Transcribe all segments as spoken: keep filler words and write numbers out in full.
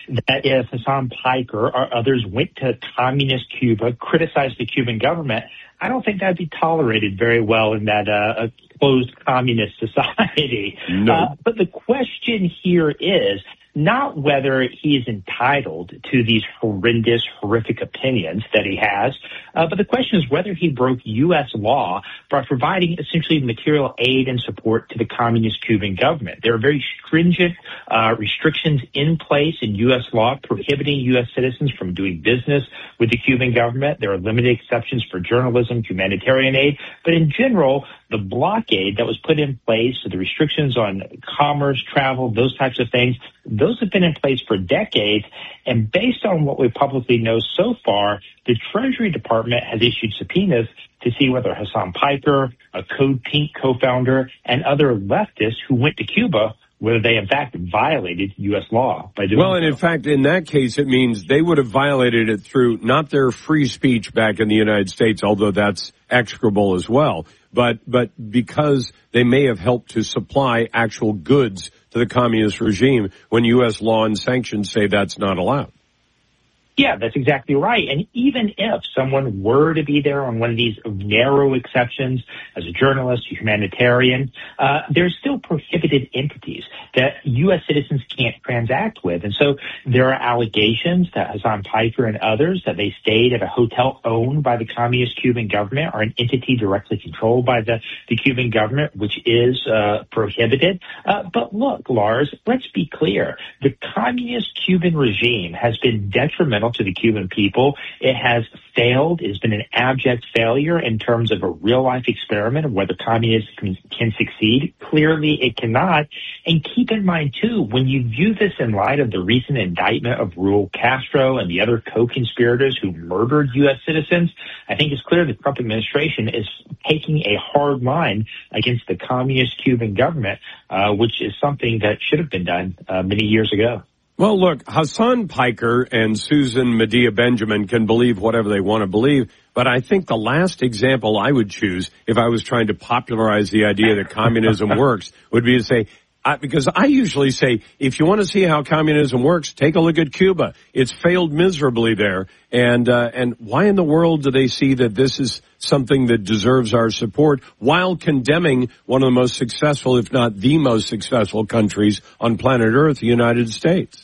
that if Hassan Piker or others went to communist Cuba, criticized the Cuban government, I don't think that'd be tolerated very well in that uh, closed communist society. No. Uh, but the question here is not whether he is entitled to these horrendous, horrific opinions that he has, uh, but the question is whether he broke U S law by providing essentially material aid and support to the communist Cuban government. There are very stringent uh, restrictions in place in U S law prohibiting U S citizens from doing business with the Cuban government. There are limited exceptions for journalism, humanitarian aid, but in general, the blockade that was put in place, so the restrictions on commerce, travel, those types of things, those have been in place for decades. And based on what we publicly know so far, the Treasury Department has issued subpoenas to see whether Hassan Piker, a Code Pink co-founder, and other leftists who went to Cuba, whether they in fact violated U S law by doing Well, and so. in fact, in that case, it means they would have violated it through not their free speech back in the United States, although that's execrable as well, but but because they may have helped to supply actual goods to the communist regime when U S law and sanctions say that's not allowed. Yeah, that's exactly right. And even if someone were to be there on one of these narrow exceptions as a journalist, a humanitarian, uh, there's still prohibited entities that U S citizens can't transact with. And so there are allegations that Hassan Piker and others that they stayed at a hotel owned by the communist Cuban government or an entity directly controlled by the, the Cuban government, which is uh, prohibited. Uh, but look, Lars, let's be clear. The communist Cuban regime has been detrimental to the Cuban people. It has failed. It's been an abject failure in terms of a real-life experiment of whether communism can, can succeed. Clearly, it cannot. And keep in mind, too, when you view this in light of the recent indictment of Raul Castro and the other co-conspirators who murdered U S citizens, I think it's clear the Trump administration is taking a hard line against the communist Cuban government, uh, which is something that should have been done uh, many years ago. Well, look, Hassan Piker and Susan Medea Benjamin can believe whatever they want to believe, but I think the last example I would choose if I was trying to popularize the idea that communism works would be to say, I, because I usually say, if you want to see how communism works, take a look at Cuba. It's failed miserably there. And uh, and why in the world do they see that this is something that deserves our support while condemning one of the most successful, if not the most successful countries on planet Earth, the United States?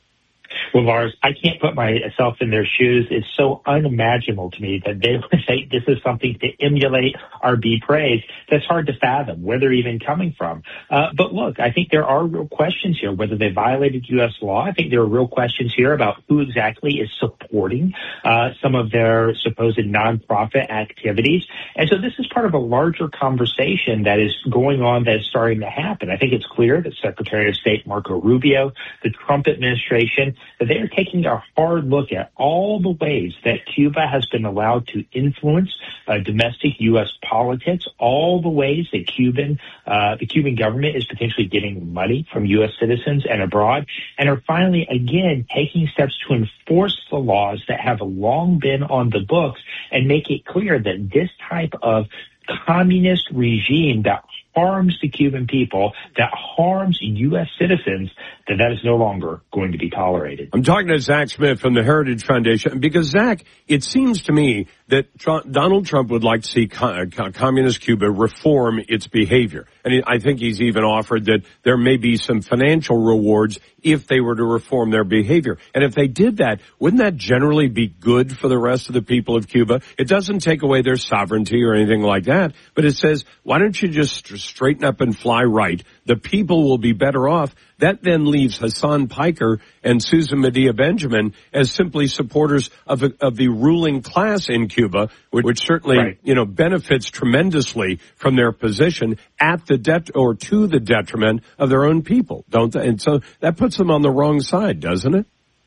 Well, Lars, I can't put myself in their shoes. It's so unimaginable to me that they would say this is something to emulate or be praised. That's hard to fathom where they're even coming from. Uh, but look, I think there are real questions here, whether they violated U S law. I think there are real questions here about who exactly is supporting uh, some of their supposed nonprofit activities. And so this is part of a larger conversation that is going on, that is starting to happen. I think it's clear that Secretary of State Marco Rubio, the Trump administration, that they are taking a hard look at all the ways that Cuba has been allowed to influence uh, domestic U S politics, all the ways that Cuban, uh, the Cuban government is potentially getting money from U S citizens and abroad, and are finally, again, taking steps to enforce the laws that have long been on the books and make it clear that this type of communist regime that harms the Cuban people, that harms U S citizens, that that is no longer going to be tolerated. I'm talking to Zach Smith from the Heritage Foundation because, Zach, it seems to me that Trump, Donald Trump would like to see co- co- communist Cuba reform its behavior. And he, I think he's even offered that there may be some financial rewards if they were to reform their behavior. And if they did that, wouldn't that generally be good for the rest of the people of Cuba? It doesn't take away their sovereignty or anything like that, but it says, why don't you just straighten up and fly right? The people will be better off. That then leaves Hassan Piker and Susan Medea Benjamin as simply supporters of, of the ruling class in Cuba, which, which certainly, right. you know, benefits tremendously from their position at the det or to the detriment of their own people, don't they? And so that puts them on the wrong side, doesn't it?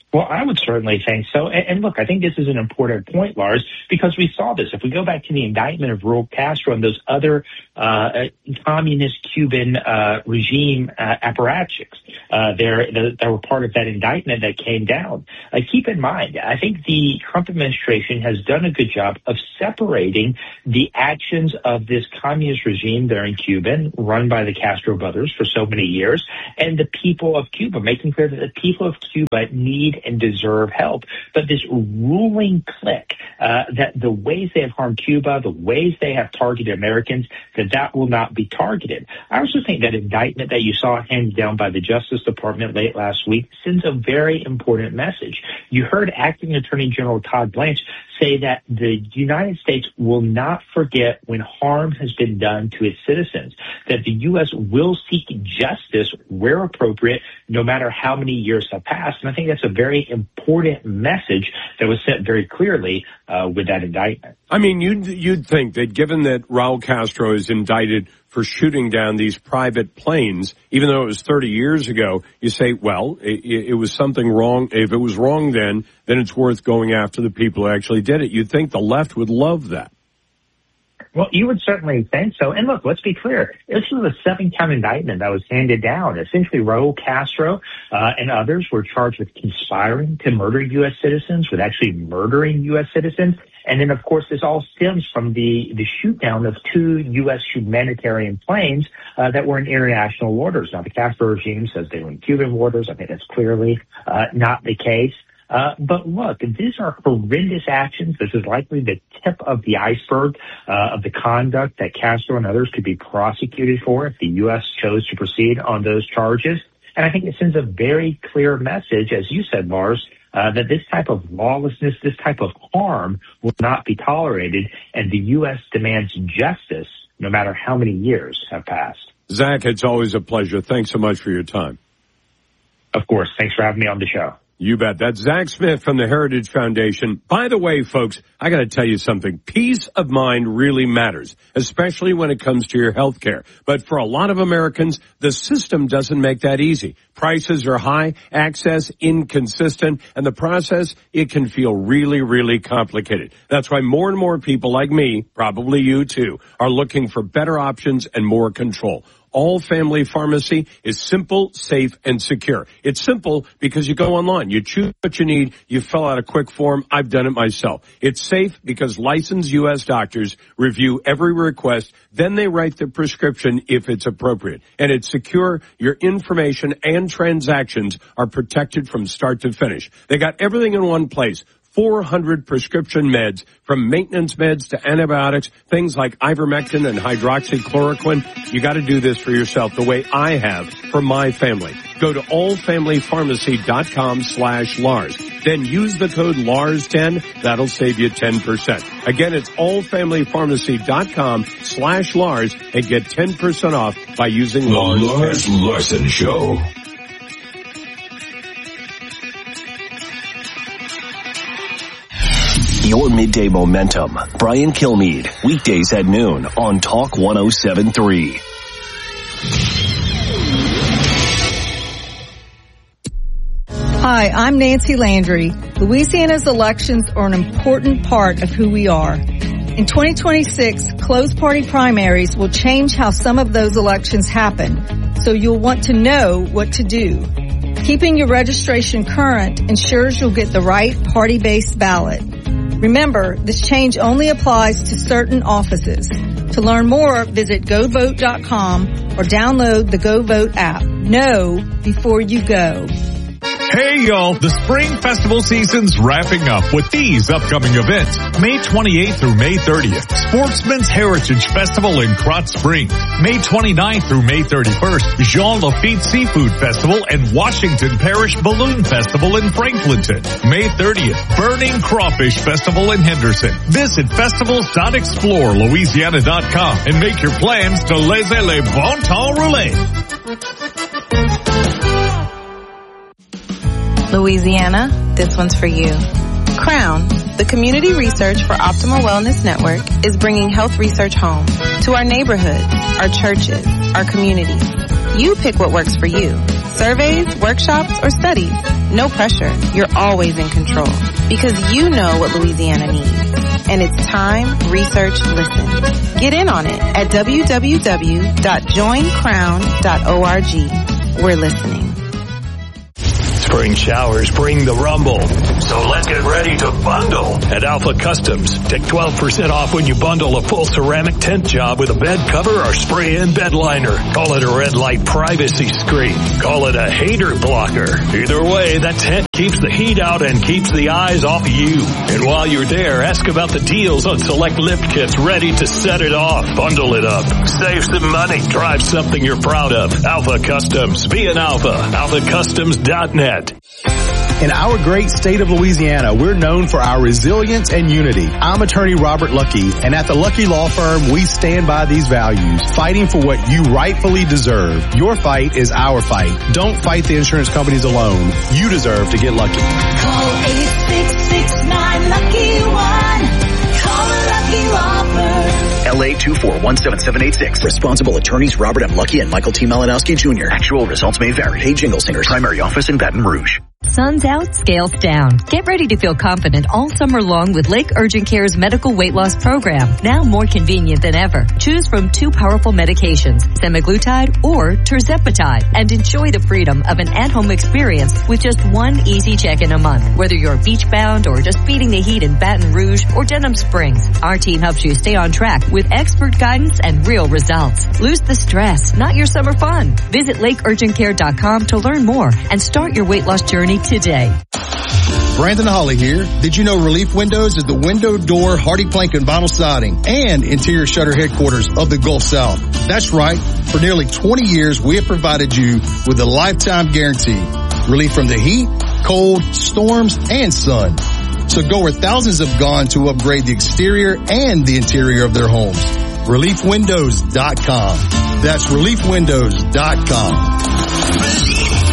Well, I would certainly think so. And, and look, I think this is an important point, Lars, because we saw this. If we go back to the indictment of Raul Castro and those other uh, communist Cuban uh, regime uh, apparatchiks, uh, that were part of that indictment that came down. Uh, keep in mind, I think the Trump administration has done a good job of separating the actions of this communist regime there in Cuba, run by the Castro brothers for so many years, and the people of Cuba, making clear that the people of Cuba need and deserve help. But this ruling clique, uh, that the ways they have harmed Cuba, the ways they have targeted Americans, that that will not be targeted. I also think that indictment that you saw handed down by the Justice Department late last week sends a very important message. You heard Acting Attorney General Todd Blanche say that the United States will not forget when harm has been done to its citizens, that the U S will seek justice where appropriate, no matter how many years have passed. And I think that's a very important message that was sent very clearly uh, with that indictment. I mean, you'd, you'd think that given that Raul Castro is indicted for shooting down these private planes, even though it was thirty years ago, you say, well, it, it was something wrong. If it was wrong then, then it's worth going after the people who actually did it. You'd think the left would love that. Well, you would certainly think so. And look, let's be clear. This was a seven-count indictment that was handed down. Essentially, Raul Castro uh, and others were charged with conspiring to murder U S citizens, with actually murdering U S citizens. And then, of course, this all stems from the, the shoot-down of two U S humanitarian planes uh, that were in international waters. Now, the Castro regime says they were in Cuban waters. I think that's clearly uh, not the case. Uh, but look, these are horrendous actions. This is likely the tip of the iceberg uh, of the conduct that Castro and others could be prosecuted for if the U S chose to proceed on those charges. And I think it sends a very clear message, as you said, Lars, uh, that this type of lawlessness, this type of harm will not be tolerated, and the U S demands justice no matter how many years have passed. Zach, it's always a pleasure. Thanks so much for your time. Of course. Thanks for having me on the show. You bet. That's Zach Smith from the Heritage Foundation. By the way, folks, I got to tell you something. Peace of mind really matters, especially when it comes to your health care. But for a lot of Americans, the system doesn't make that easy. Prices are high, access inconsistent, and the process, it can feel really, really complicated. That's why more and more people like me, probably you too, are looking for better options and more control. All Family Pharmacy is simple, safe, and secure. It's simple because you go online, you choose what you need, you fill out a quick form. I've done it myself. It's safe because licensed U S doctors review every request, then they write the prescription if it's appropriate. And it's secure. Your information and transactions are protected from start to finish. They got everything in one place. four hundred prescription meds, from maintenance meds to antibiotics, things like ivermectin and hydroxychloroquine. You got to do this for yourself the way I have for my family. Go to allfamilypharmacy.com slash Lars. Then use the code Lars ten. That'll save you ten percent. Again, it's allfamilypharmacy.com slash Lars and get ten percent off by using The Lars ten. Lars Larson Show. Your midday momentum. Brian Kilmeade, weekdays at noon on Talk one oh seven point three. Hi, I'm Nancy Landry. Louisiana's elections are an important part of who we are. In twenty twenty-six, closed party primaries will change how some of those elections happen, so you'll want to know what to do. Keeping your registration current ensures you'll get the right party-based ballot. Remember, this change only applies to certain offices. To learn more, visit go vote dot com or download the GoVote app. Know before you go. Hey y'all, the Spring Festival season's wrapping up with these upcoming events. May twenty-eighth through May thirtieth, Sportsman's Heritage Festival in Krotz Springs. May twenty-ninth through May thirty-first, Jean Lafitte Seafood Festival and Washington Parish Balloon Festival in Franklinton. May thirtieth, Burning Crawfish Festival in Henderson. Visit festivals dot explore louisiana dot com and make your plans to laissez le bon temps rouler. Louisiana, this one's for you. Crown, the community research for Optimal Wellness Network, is bringing health research home to our neighborhoods, our churches, our communities. You pick what works for you. Surveys, workshops, or studies? No pressure. You're always in control because you know what Louisiana needs. And it's time, research, listen. Get in on it at w w w dot join crown dot org. We're listening. Spring showers bring the rumble. So let's get ready to bundle at Alpha Customs. Take twelve percent off when you bundle a full ceramic tent job with a bed cover or spray-in bed liner. Call it a red light privacy screen. Call it a hater blocker. Either way, that tent keeps the heat out and keeps the eyes off you. And while you're there, ask about the deals on select lift kits ready to set it off. Bundle it up. Save some money. Drive something you're proud of. Alpha Customs. Be an Alpha. alpha customs dot net. In our great state of Louisiana, we're known for our resilience and unity. I'm attorney Robert Lucky, and at the Lucky Law Firm, we stand by these values, fighting for what you rightfully deserve. Your fight is our fight. Don't fight the insurance companies alone. You deserve to get lucky. Call eight six six nine lucky one. Call a Lucky Law Firm. L A two four one seven seven eight six. Responsible attorneys Robert M. Lucky and Michael T. Malinowski Junior Actual results may vary. Hey, Jingle Singers. Primary office in Baton Rouge. Sun's out, scales down. Get ready to feel confident all summer long with Lake Urgent Care's medical weight loss program. Now more convenient than ever. Choose from two powerful medications, semaglutide or tirzepatide, and enjoy the freedom of an at-home experience with just one easy check-in a month. Whether you're beach-bound or just beating the heat in Baton Rouge or Denham Springs, our team helps you stay on track with expert guidance and real results. Lose the stress, not your summer fun. Visit lake urgent care dot com to learn more and start your weight loss journey today. Brandon Holly here. Did you know Relief Windows is the window, door, hardy plank, and vinyl siding and interior shutter headquarters of the Gulf South? That's right. For nearly twenty years, we have provided you with a lifetime guarantee. Relief from the heat, cold, storms, and sun. So go where thousands have gone to upgrade the exterior and the interior of their homes. relief windows dot com. That's relief windows dot com.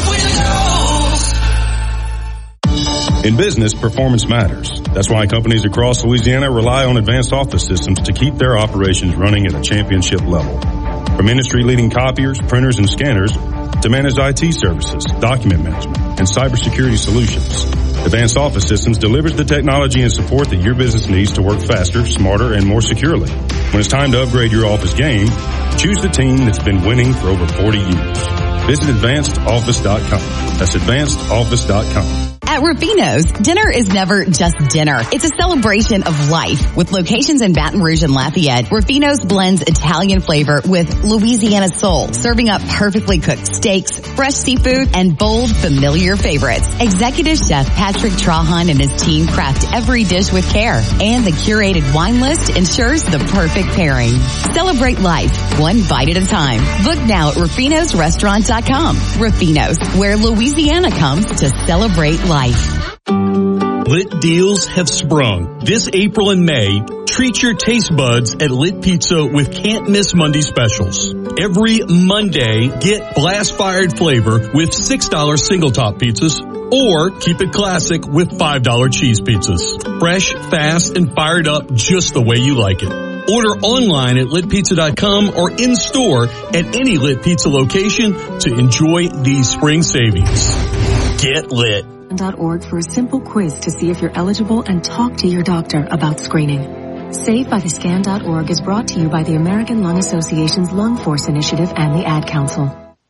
In business, performance matters. That's why companies across Louisiana rely on Advanced Office Systems to keep their operations running at a championship level. From industry-leading copiers, printers, and scanners to managed I T services, document management, and cybersecurity solutions, Advanced Office Systems delivers the technology and support that your business needs to work faster, smarter, and more securely. When it's time to upgrade your office game, choose the team that's been winning for over forty years. Visit advanced office dot com. That's advanced office dot com. At Rufino's, dinner is never just dinner. It's a celebration of life. With locations in Baton Rouge and Lafayette, Rufino's blends Italian flavor with Louisiana soul, serving up perfectly cooked steaks, fresh seafood, and bold, familiar favorites. Executive Chef Patrick Trahan and his team craft every dish with care, and the curated wine list ensures the perfect pairing. Celebrate life, one bite at a time. Book now at rufinos restaurant dot com. Rufino's, where Louisiana comes to celebrate life. Lit deals have sprung. This April and May, treat your taste buds at Lit Pizza with can't miss Monday specials. Every Monday, get blast fired flavor with six dollar single top pizzas or keep it classic with five dollar cheese pizzas. Fresh, fast, and fired up just the way you like it. Order online at lit pizza dot com or in store at any Lit Pizza location to enjoy these spring savings. Get lit. .org for a simple quiz to see if you're eligible and talk to your doctor about screening. Save by the Scan dot org is brought to you by the American Lung Association's Lung Force Initiative and the Ad Council.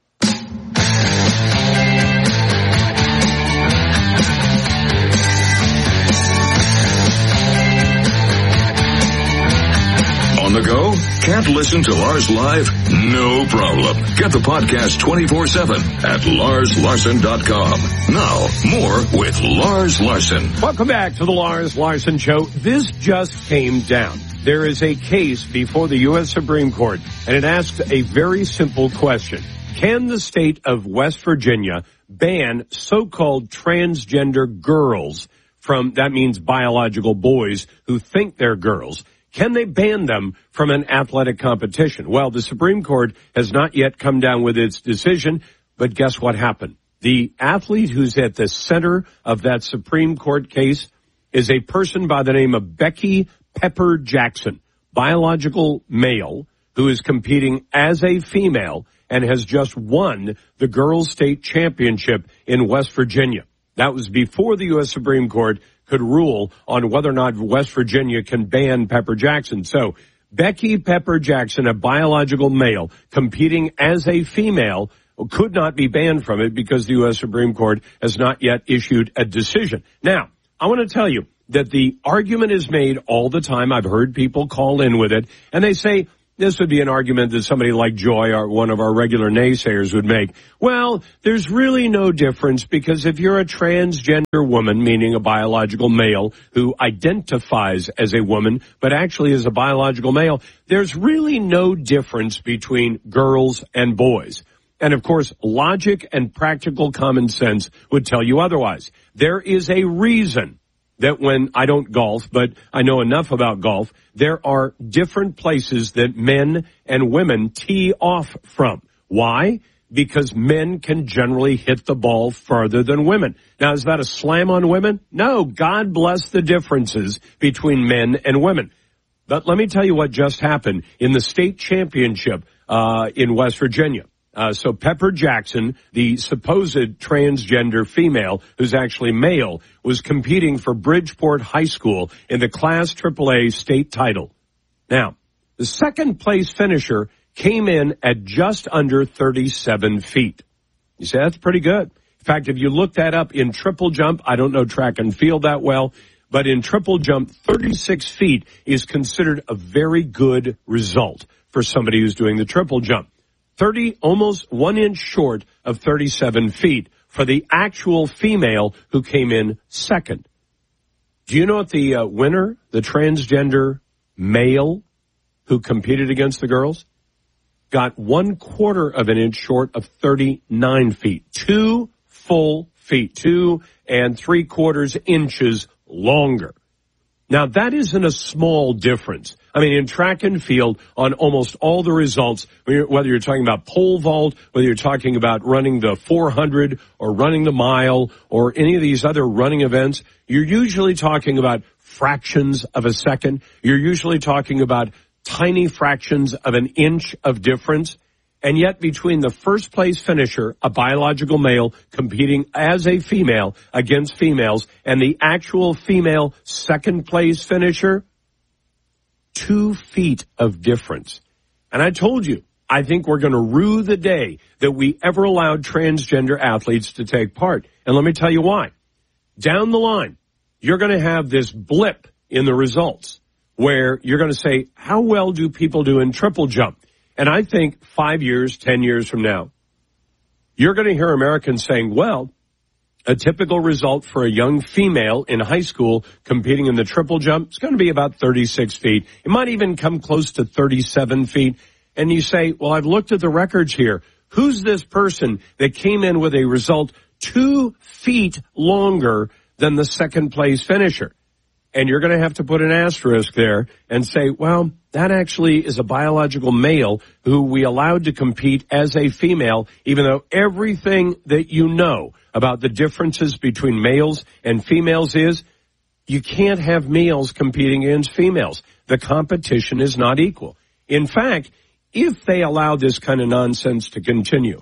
On the go? Can't listen to Lars live? No problem. Get the podcast twenty-four seven at lars larson dot com. Now, more with Lars Larson. Welcome back to the Lars Larson Show. This just came down. There is a case before the U S Supreme Court, and it asks a very simple question. Can the state of West Virginia ban so-called transgender girls from, that means biological boys who think they're girls, can they ban them from an athletic competition? Well, the Supreme Court has not yet come down with its decision, but guess what happened? The athlete who's at the center of that Supreme Court case is a person by the name of Becky Pepper Jackson, biological male who is competing as a female and has just won the girls' state championship in West Virginia. That was before the U S Supreme Court could rule on whether or not West Virginia can ban Pepper Jackson. So Becky Pepper Jackson, a biological male competing as a female, could not be banned from it because the U S Supreme Court has not yet issued a decision. Now, I want to tell you that the argument is made all the time. I've heard people call in with it, and they say this would be an argument that somebody like Joy, or one of our regular naysayers, would make. Well, there's really no difference because if you're a transgender woman, meaning a biological male who identifies as a woman but actually is a biological male, there's really no difference between girls and boys. And, of course, logic and practical common sense would tell you otherwise. There is a reason that when I don't golf, but I know enough about golf, there are different places that men and women tee off from. Why? Because men can generally hit the ball farther than women. Now, is that a slam on women? No. God bless the differences between men and women. But let me tell you what just happened in the state championship uh in West Virginia. Uh, so Pepper Jackson, the supposed transgender female, who's actually male, was competing for Bridgeport High School in the Class triple A state title. Now, the second place finisher came in at just under thirty-seven feet. You say, that's pretty good. In fact, if you look that up in triple jump, I don't know track and field that well, but in triple jump, thirty-six feet is considered a very good result for somebody who's doing the triple jump. thirty, almost one inch short of thirty-seven feet for the actual female who came in second. Do you know what the uh, winner, the transgender male who competed against the girls, got one quarter of an inch short of thirty-nine feet. Two full feet, two and three quarters inches longer. Now, that isn't a small difference. I mean, in track and field, on almost all the results, whether you're talking about pole vault, whether you're talking about running the four hundred or running the mile or any of these other running events, you're usually talking about fractions of a second. You're usually talking about tiny fractions of an inch of difference. And yet between the first place finisher, a biological male competing as a female against females, and the actual female second place finisher, two feet of difference. And I told you, I think we're going to rue the day that we ever allowed transgender athletes to take part. And let me tell you why. Down the line, you're going to have this blip in the results where you're going to say, how well do people do in triple jump? And I think five years, ten years from now, you're going to hear Americans saying, well, a typical result for a young female in high school competing in the triple jump is going to be about thirty-six feet. It might even come close to thirty-seven feet. And you say, well, I've looked at the records here. Who's this person that came in with a result two feet longer than the second place finisher? And you're going to have to put an asterisk there and say, well, that actually is a biological male who we allowed to compete as a female, even though everything that you know about the differences between males and females is you can't have males competing against females. The competition is not equal. In fact, if they allow this kind of nonsense to continue,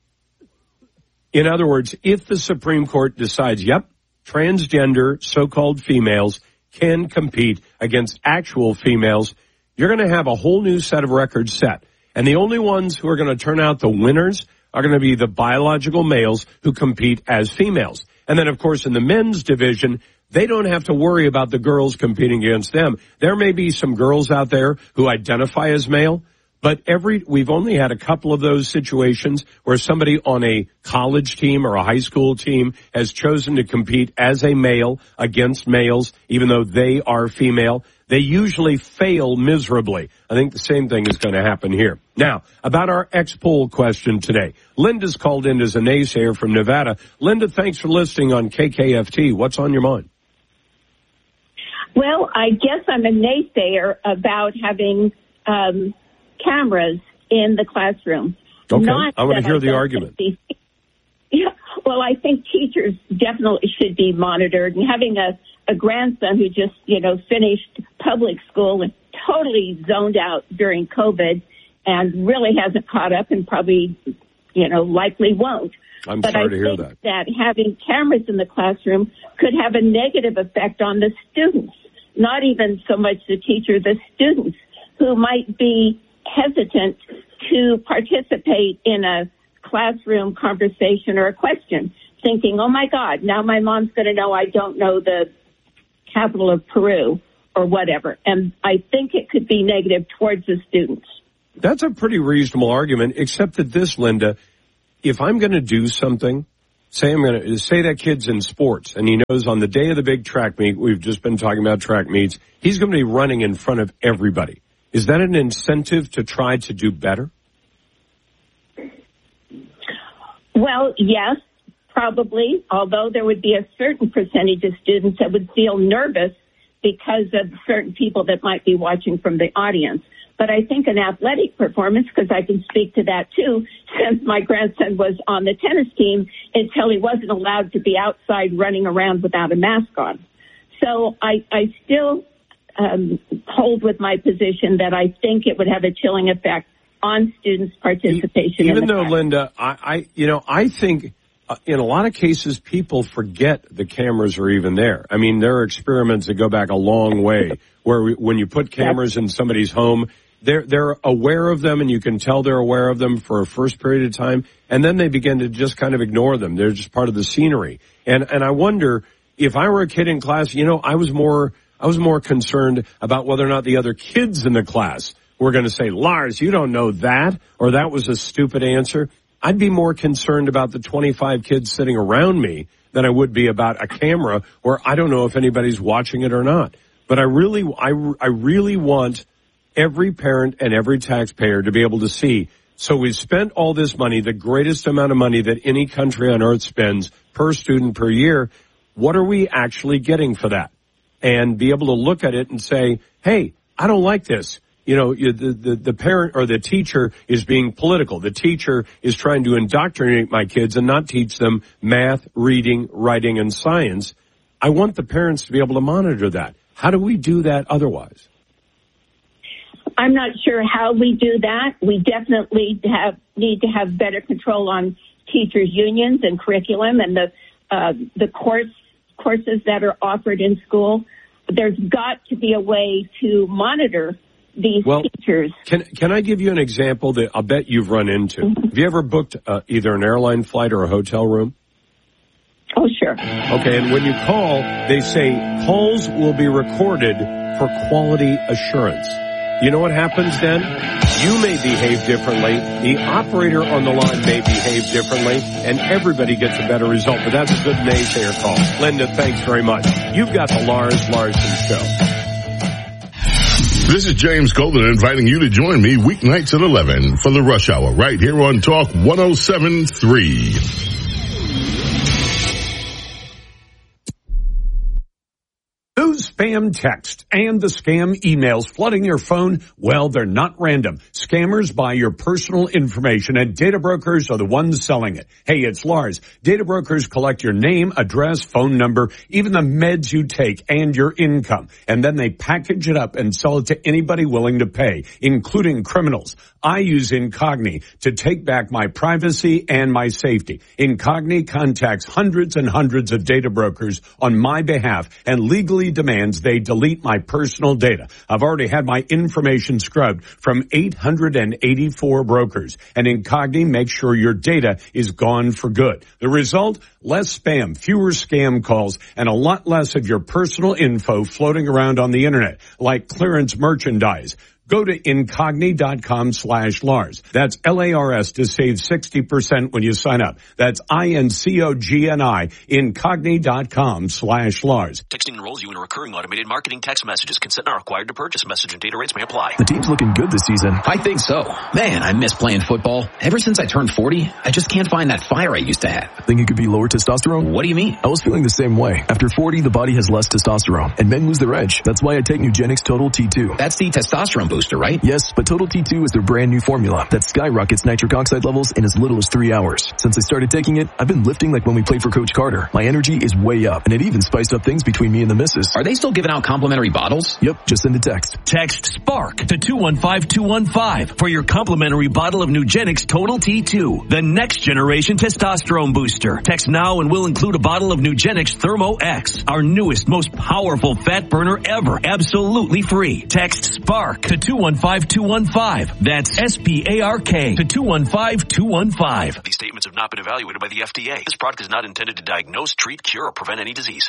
in other words, if the Supreme Court decides, yep, transgender so-called females can compete against actual females, you're going to have a whole new set of records set. And the only ones who are going to turn out the winners are going to be the biological males who compete as females. And then, of course, in the men's division, they don't have to worry about the girls competing against them. There may be some girls out there who identify as male, but every we've only had a couple of those situations where somebody on a college team or a high school team has chosen to compete as a male against males, even though they are female. They usually fail miserably. I think the same thing is going to happen here. Now, about our X-Poll question today. Linda's called in as a naysayer from Nevada. Linda, thanks for listening on K K F T. What's on your mind? Well, I guess I'm a naysayer about having um, cameras in the classroom. Okay, Not I want to hear the argument. Be, yeah, well, I think teachers definitely should be monitored. And having a, a grandson who just, you know, finished public school and totally zoned out during COVID, and really hasn't caught up and probably, you know, likely won't. I'm but sorry I to hear think that. that having cameras in the classroom could have a negative effect on the students, not even so much the teacher, the students who might be hesitant to participate in a classroom conversation or a question, thinking, oh, my God, now my mom's going to know I don't know the capital of Peru or whatever. And I think it could be negative towards the students. That's a pretty reasonable argument, except that this, Linda, if I'm going to do something, say I'm going to say that kid's in sports and he knows on the day of the big track meet, we've just been talking about track meets, he's going to be running in front of everybody. Is that an incentive to try to do better? Well, yes, probably, although there would be a certain percentage of students that would feel nervous because of certain people that might be watching from the audience. But I think an athletic performance, because I can speak to that too, since my grandson was on the tennis team until he wasn't allowed to be outside running around without a mask on. So I, I still um, hold with my position that I think it would have a chilling effect on students' participation. Even in the though, class. Linda, I, I, you know, I think uh, in a lot of cases people forget the cameras are even there. I mean, there are experiments that go back a long way where we, when you put cameras in somebody's home, they're they're aware of them, and you can tell they're aware of them for a first period of time, and then they begin to just kind of ignore them. They're just part of the scenery. And and I wonder if I were a kid in class, you know, I was more I was more concerned about whether or not the other kids in the class were going to say, Lars, you don't know that, or that was a stupid answer. I'd be more concerned about the twenty-five kids sitting around me than I would be about a camera where I don't know if anybody's watching it or not. But I really, I, I really want every parent and every taxpayer to be able to see. So we've spent all this money, the greatest amount of money that any country on earth spends per student per year. What are we actually getting for that? And be able to look at it and say, hey, I don't like this. You know, the, the, the parent or the teacher is being political. The teacher is trying to indoctrinate my kids and not teach them math, reading, writing, and science. I want the parents to be able to monitor that. How do we do that otherwise? I'm not sure how we do that. We definitely have need to have better control on teachers' unions and curriculum and the uh, the course courses that are offered in school. There's got to be a way to monitor these well, teachers. Can can I give you an example that I'll bet you've run into? Mm-hmm. Have you ever booked uh, either an airline flight or a hotel room? Oh, sure. Okay, and when you call, they say calls will be recorded for quality assurance. You know what happens then? You may behave differently, the operator on the line may behave differently, and everybody gets a better result. But that's a good naysayer call. Linda, thanks very much. You've got the Lars Larson Show. This is James Golden inviting you to join me weeknights at eleven for the Rush Hour right here on Talk one oh seven point three. Those spam texts and the scam emails flooding your phone, well, they're not random. Scammers buy your personal information, and data brokers are the ones selling it. Hey, it's Lars. Data brokers collect your name, address, phone number, even the meds you take, and your income. And then they package it up and sell it to anybody willing to pay, including criminals. I use Incogni to take back my privacy and my safety. Incogni contacts hundreds and hundreds of data brokers on my behalf and legally demands they delete my personal data. I've already had my information scrubbed from eight hundred eighty-four brokers, and Incogni makes sure your data is gone for good. The result? Less spam, fewer scam calls, and a lot less of your personal info floating around on the internet, like clearance merchandise. Go to Incogni.com slash Lars. That's L A R S to save sixty percent when you sign up. That's I-N-C-O-G-N-I, Incogni.com slash Lars. Texting enrolls you in a recurring automated marketing text messages. Consent not required to purchase. Message and data rates may apply. The team's looking good this season. I think so. Man, I miss playing football. Ever since I turned forty, I just can't find that fire I used to have. Think it could be lower testosterone? What do you mean? I was feeling the same way. After forty, the body has less testosterone, and men lose their edge. That's why I take Nugenix Total T two. That's the testosterone boost. booster, right? Yes, but Total T two is their brand new formula that skyrockets nitric oxide levels in as little as three hours. Since I started taking it, I've been lifting like when we played for Coach Carter. My energy is way up, and it even spiced up things between me and the missus. Are they still giving out complimentary bottles? Yep, just send a text. Text SPARK to two one five two one five for your complimentary bottle of Nugenix Total T two, the next generation testosterone booster. Text now and we'll include a bottle of Nugenix Thermo X, our newest, most powerful fat burner ever, absolutely free. Text SPARK to two one five two one five. That's S P A R K to two one five two one five. These statements have not been evaluated by the F D A. This product is not intended to diagnose, treat, cure, or prevent any disease.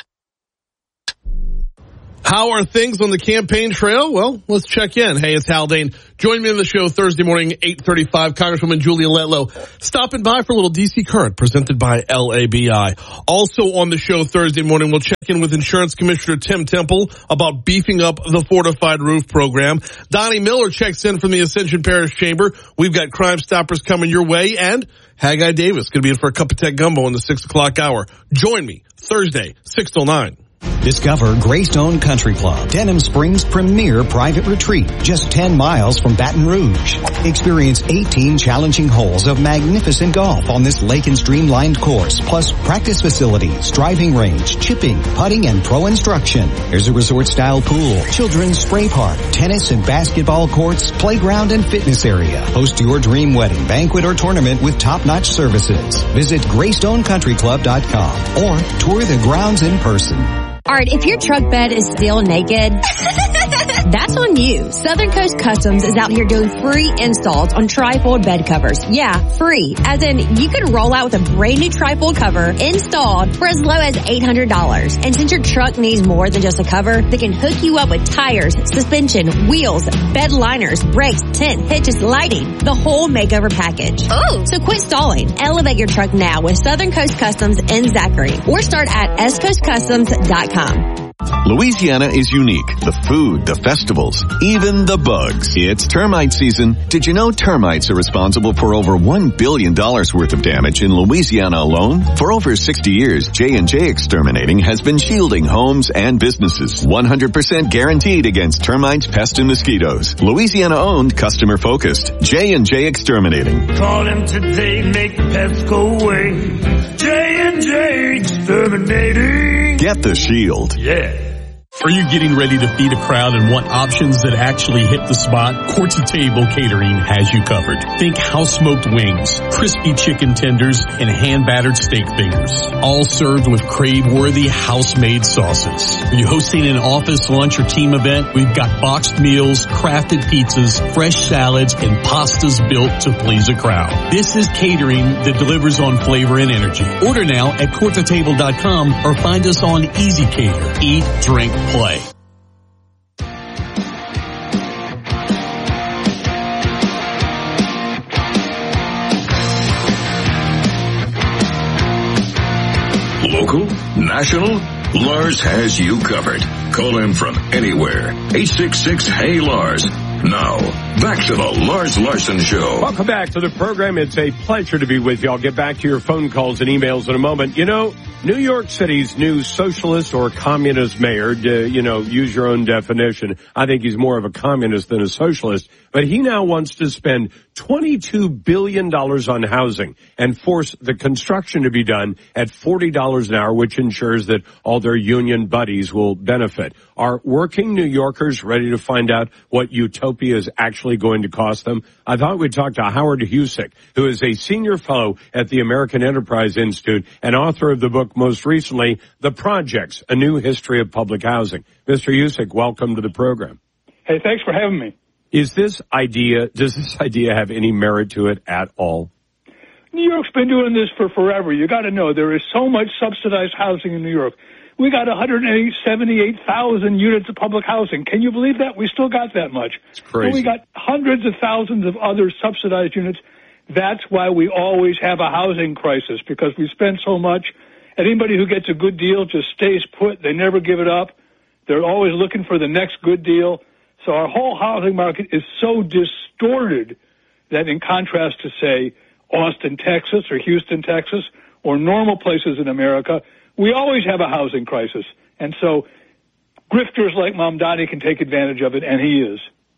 How are things on the campaign trail? Well, let's check in. Hey, it's Haldane. Join me in the show Thursday morning, eight thirty-five. Congresswoman Julia Letlow stopping by for a little D C Current presented by L A B I. Also on the show Thursday morning, we'll check in with Insurance Commissioner Tim Temple about beefing up the fortified roof program. Donnie Miller checks in from the Ascension Parish Chamber. We've got Crime Stoppers coming your way, and Haggai Davis going to be in for a cup of tech gumbo in the six o'clock hour. Join me Thursday, six till nine. Discover Greystone Country Club, Denham Springs' premier private retreat, just ten miles from Baton Rouge. Experience eighteen challenging holes of magnificent golf on this lake and stream-lined course, plus practice facilities, driving range, chipping, putting, and pro instruction. There's a resort-style pool, children's spray park, tennis and basketball courts, playground and fitness area. Host your dream wedding, banquet, or tournament with top-notch services. Visit greystone country club dot com or tour the grounds in person. All right, if your truck bed is still naked, that's on you. Southern Coast Customs is out here doing free installs on trifold bed covers. Yeah, free. As in, you can roll out with a brand new trifold cover installed for as low as eight hundred dollars. And since your truck needs more than just a cover, they can hook you up with tires, suspension, wheels, bed liners, brakes, tent, hitches, lighting, the whole makeover package. Oh! So quit stalling. Elevate your truck now with Southern Coast Customs in Zachary. Or start at s coast customs dot com. Louisiana is unique. The food, the festivals, even the bugs. It's termite season. Did you know termites are responsible for over one billion dollars worth of damage in Louisiana alone? For over sixty years, J and J Exterminating has been shielding homes and businesses. one hundred percent guaranteed against termites, pests, and mosquitoes. Louisiana-owned, customer-focused. J and J Exterminating. Call him today, make the pests go away. J and J Exterminating. Get the shield. Yeah. Are you getting ready to feed a crowd and want options that actually hit the spot? Quartz Table Catering has you covered. Think house-smoked wings, crispy chicken tenders, and hand-battered steak fingers. All served with crave-worthy house-made sauces. Are you hosting an office, lunch, or team event? We've got boxed meals, crafted pizzas, fresh salads, and pastas built to please a crowd. This is catering that delivers on flavor and energy. Order now at quartz table dot com or find us on Easy Cater. Eat, drink, play. Local, national, Lars has you covered. Call him from anywhere. eight six six, hey Lars. Now, back to the Lars Larson Show. Welcome back to the program. It's a pleasure to be with you. I'll get back to your phone calls and emails in a moment. You know, New York City's new socialist or communist mayor, uh, you know, use your own definition. I think he's more of a communist than a socialist. But he now wants to spend twenty-two billion dollars on housing and force the construction to be done at forty dollars an hour, which ensures that all their union buddies will benefit. Are working New Yorkers ready to find out what utopia is actually going to cost them? I thought we'd talk to Howard Husick, who is a senior fellow at the American Enterprise Institute and author of the book most recently, The Projects, A New History of Public Housing. Mister Husick, welcome to the program. Hey, thanks for having me. Is this idea, does this idea have any merit to it at all? New York's been doing this for forever. You got to know there is so much subsidized housing in New York. We got one hundred seventy-eight thousand units of public housing. Can you believe that? We still got that much. It's crazy. And we got hundreds of thousands of other subsidized units. That's why we always have a housing crisis, because we spend so much. Anybody who gets a good deal just stays put. They never give it up. They're always looking for the next good deal. So our whole housing market is so distorted that in contrast to, say, Austin, Texas, or Houston, Texas, or normal places in America, we always have a housing crisis. And so grifters like Mamdani can take advantage of it, and he is.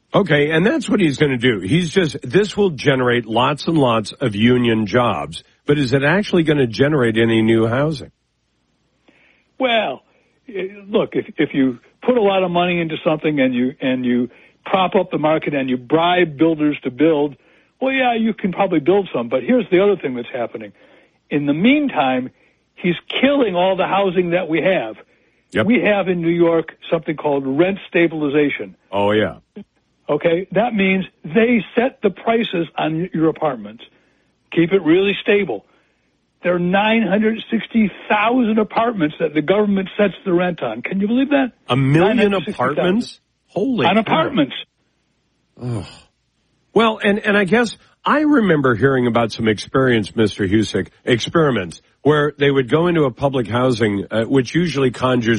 Okay, and that's what he's going to do. He's just, this will generate lots and lots of union jobs, but is it actually going to generate any new housing? Well, look, if if you put a lot of money into something and you and you prop up the market and you bribe builders to build, well, yeah, you can probably build some. But here's the other thing that's happening. In the meantime, he's killing all the housing that we have. Yep. We have in New York something called rent stabilization. Oh, yeah. Okay, that means they set the prices on your apartments, keep it really stable. There are nine hundred sixty thousand apartments that the government sets the rent on. Can you believe that? A million apartments? Holy On cow. apartments. Oh. Well, and, and I guess I remember hearing about some experience, Mister Husick, experiments, where they would go into a public housing, uh, which usually conjures